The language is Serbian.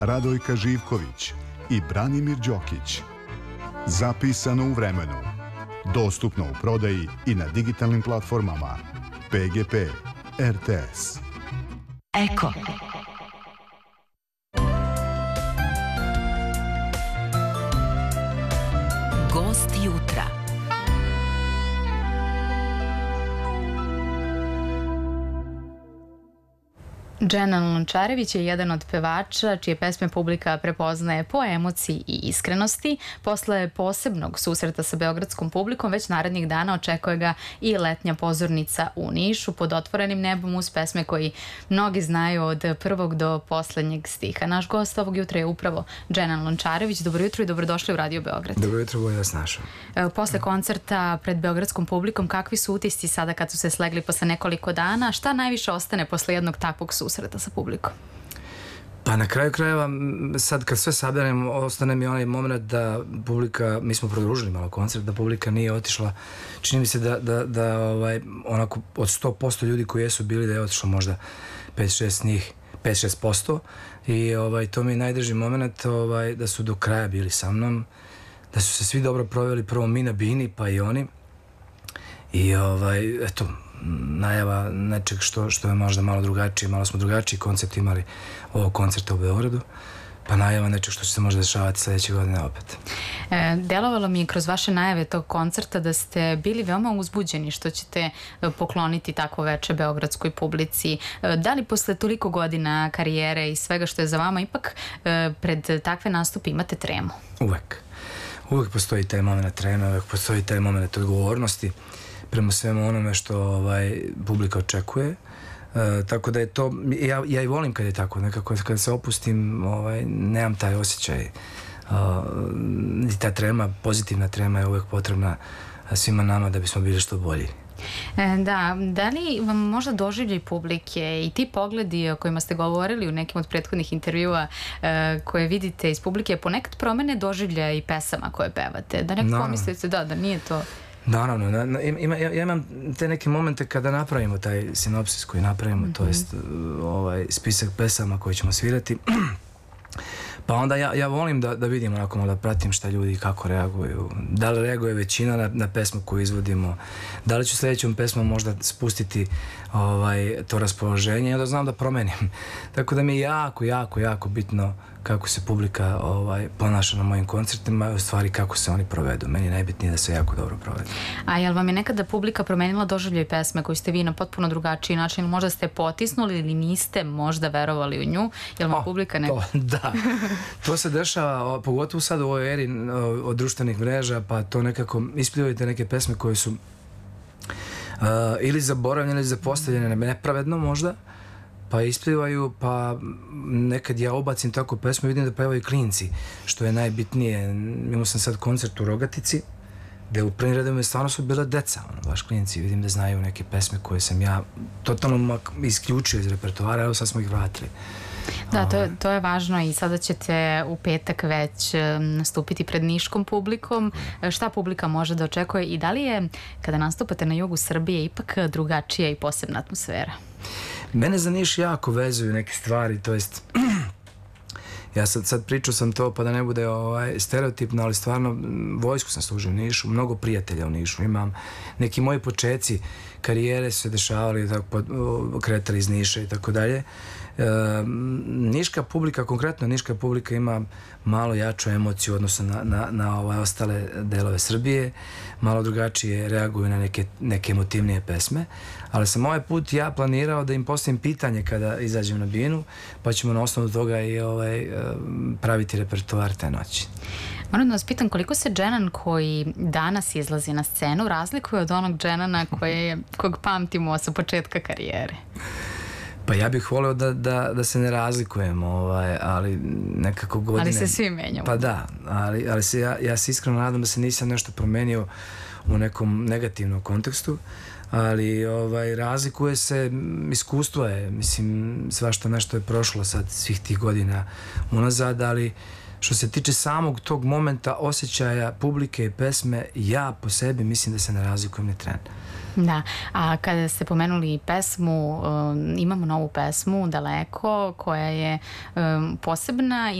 Radojka Živković i Branimir Đokić. Zapisano u vremenu. Dostupno u prodaji i na digitalnim platformama PGP RTS. Eko. Gost jutra. Dženan Lončarević je jedan od pevača čije pesme publika prepoznaje po emociji i iskrenosti. Posle posebnog susreta sa beogradskom publikom već narednih dana očekuje ga i letnja pozornica u Nišu pod otvorenim nebom uz pesme koji mnogi znaju od prvog do poslednjeg stiha. Naš gost ovog jutra je upravo Dženan Lončarević. Dobro jutro i dobrodošli u Radio Beograd. Dobro jutro, bolje vas našao. Posle koncerta pred beogradskom publikom, kakvi su utisci sada kad su se slegli posle nekoliko dana? Šta najviše ostane posle jednog takvog susreta sa publikom? Pa na kraju krajeva, sad kad sve saberem, ostane mi onaj moment da publika, mi smo produžili malo koncert, da publika nije otišla. Čini mi se da onako od 100% ljudi koji jesu bili, da je otišlo možda 5-6 njih, 5-6%. I to mi je najdrži moment da su do kraja bili sa mnom, da su se svi dobro proveli, prvo mi na bini, pa i oni. I eto, najava nečeg što je možda malo drugačije, malo smo drugačiji koncept imali ovog koncerta u Beogradu, pa najava nečeg što će se možda dešavati sledeće godine opet. Delovalo mi je kroz vaše najave tog koncerta da ste bili veoma uzbuđeni što ćete pokloniti takvo veče beogradskoj publici. Da li posle toliko godina karijere i svega što je za vama ipak pred takve nastupe imate tremu? Uvek postoji taj moment treme, uvek postoji taj moment odgovornosti prema svemu onome što publika očekuje. Tako da je to, ja i volim kad je tako, nekako kad se opustim, nemam taj osjećaj. I ta trema, pozitivna trema je uvek potrebna svima nama da bismo bili što bolji. Da li vam možda doživljaj publike i ti pogledi o kojima ste govorili u nekim od prethodnih intervjua koje vidite iz publike ponekad promene doživljaj i pesama koje pevate? Da neko pomislite da nije to... Naravno, ja imam te neke momente kada napravimo taj sinopsis koji napravimo, to jest spisak pesama koje ćemo svirati, pa onda ja volim da vidim onako malo, da pratim šta ljudi kako reaguju, da li reaguje većina na pesmu koju izvodimo, da li ću sledećom pesmom možda spustiti to raspoloženje i onda znam da promenim. Tako da mi je jako bitno kako se publika ponaša na mojim koncertima i u stvari kako se oni provedu. Meni je najbitnije da se jako dobro provedu. A jel vam je nekada publika promenila doživljaj pesme koju ste vi na potpuno drugačiji način? Možda ste potisnuli ili niste možda verovali u nju? Jel vam publika nekada... Da, to se dešava, pogotovo sad u ovoj eri od društvenih mreža, pa to nekako isplivujete neke pesme koje su ili zaboravljene ili zapostavljene nepravedno možda, pa isplivaju, pa nekad ja obacim tako pesmu i vidim da pevaju klinci, što je najbitnije. Imao sam sad koncert u Rogatici, gde u prvim redovima stvarno su bile deca, baš klinci, vidim da znaju neke pesme koje sam ja totalno isključio iz repertoara, evo sad smo ih vratili. Da, to je važno i sada ćete u petak već nastupiti pred niškom publikom. Šta publika može da očekuje i da li je, kada nastupate na jugu Srbije, ipak drugačija i posebna atmosfera? Mene za Niš jako vezuju neke stvari, to jest ja sad pričao sam to pa da ne bude stereotipno, ali stvarno vojsku sam služio u Nišu, mnogo prijatelja u Nišu imam, neki moji počeci karijere su se dešavali, kretali iz Niša i tako dalje. Niška publika, konkretno niška publika ima malo jaču emociju odnosno na ostale delove Srbije, malo drugačije reaguju na neke emotivnije pesme, ali sam ovaj put ja planirao da im postavim pitanje kada izađem na binu, pa ćemo na osnovu toga i praviti repertoar te noći. Moram da vas pitam koliko se Dženan koji danas izlazi na scenu razlikuje od onog Dženana kog pamtimo sa početka karijere? Pa ja bih voleo da se ne razlikujemo, ali nekako godine... Ali se svi menjamo. Pa da, ali ja se iskreno nadam da se nisam nešto promenio u nekom negativnom kontekstu, ali razlikuje se, iskustvo je, mislim, svašta nešto je prošlo sad svih tih godina unazad, ali Što se tiče samog tog momenta osjećaja publike i pesme, ja po sebi mislim da se ne razlikujem ni tren. Da, a kada ste pomenuli pesmu, imamo novu pesmu Daleko koja je posebna